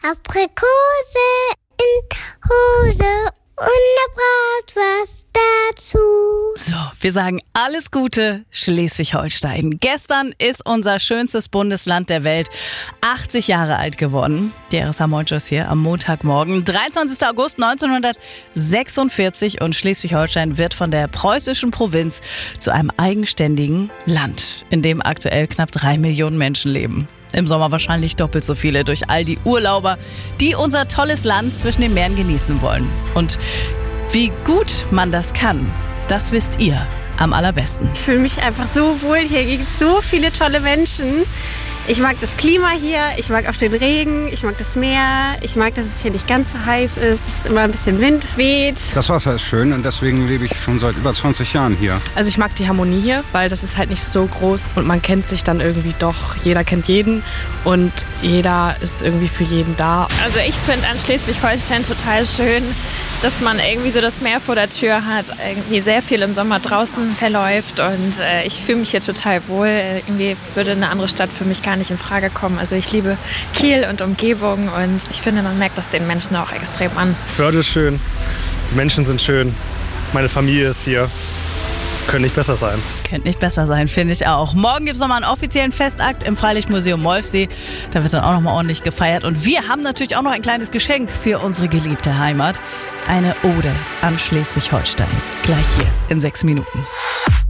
Aprikose in Hose und eine Bratwurst dazu. So, wir sagen alles Gute, Schleswig-Holstein. Gestern ist unser schönstes Bundesland der Welt 80 Jahre alt geworden. Die RSH Moinschus hier am Montagmorgen, 23. August 1946, und Schleswig-Holstein wird von der preußischen Provinz zu einem eigenständigen Land, in dem aktuell knapp 3 Millionen Menschen leben. Im Sommer wahrscheinlich doppelt so viele durch all die Urlauber, die unser tolles Land zwischen den Meeren genießen wollen. Und wie gut man das kann, das wisst ihr am allerbesten. Ich fühle mich einfach so wohl. Hier gibt es so viele tolle Menschen. Ich mag das Klima hier, ich mag auch den Regen, ich mag das Meer, ich mag, dass es hier nicht ganz so heiß ist, es ist immer ein bisschen Wind weht. Das Wasser ist schön und deswegen lebe ich schon seit über 20 Jahren hier. Also ich mag die Harmonie hier, weil das ist halt nicht so groß und man kennt sich dann irgendwie doch. Jeder kennt jeden und jeder ist irgendwie für jeden da. Also ich finde an Schleswig-Holstein total schön, dass man irgendwie so das Meer vor der Tür hat, irgendwie sehr viel im Sommer draußen verläuft und ich fühle mich hier total wohl. Irgendwie würde eine andere Stadt für mich gar nicht in Frage kommen. Also ich liebe Kiel und Umgebung und ich finde, man merkt das den Menschen auch extrem an. Förde ist schön, die Menschen sind schön, meine Familie ist hier. Könnte nicht besser sein. Könnte nicht besser sein, finde ich auch. Morgen gibt es nochmal einen offiziellen Festakt im Freilichtmuseum Molfsee. Da wird dann auch nochmal ordentlich gefeiert. Und wir haben natürlich auch noch ein kleines Geschenk für unsere geliebte Heimat. Eine Ode an Schleswig-Holstein. Gleich hier in 6 Minuten.